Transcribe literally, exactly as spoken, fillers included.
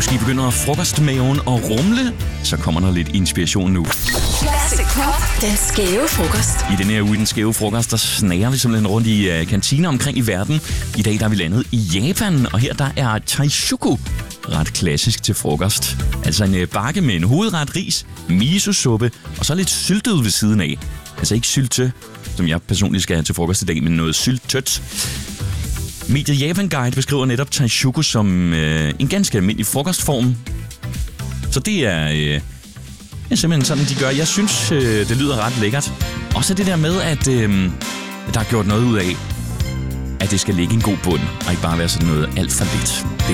måske begynder frokostmaven at rumle, så kommer der lidt inspiration nu. Classic Pop. Den skæve frokost. I denne her uge, den skæve frokost, der snager vi simpelthen rundt i uh, kantiner omkring i verden. I dag der er vi landet i Japan, og her der er taishuku ret klassisk til frokost. Altså en uh, bakke med en hovedret ris, miso-suppe og så lidt syltet ved siden af. Altså ikke sylte, som jeg personligt skal have til frokost i dag, men noget syltødt. Mediet Japan Guide beskriver netop taishuku som øh, en ganske almindelig frokostform. Så det er, øh, er simpelthen sådan, de gør. Jeg synes, øh, det lyder ret lækkert. Også det der med, at øh, der er gjort noget ud af, at det skal ligge en god bund, og ikke bare være sådan noget alt for lidt. Det